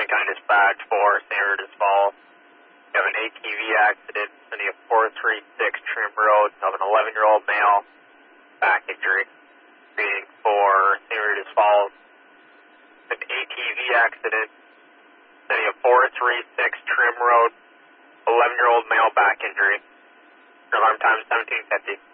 County Dispatch for St. Rita's Falls. We have an ATV accident in the 436 Trim Road of an 11-year-old male, back injury. Reading for St. Rita's Falls. An ATV accident in the 436 Trim Road, 11-year-old male, back injury. Alarm time 1750.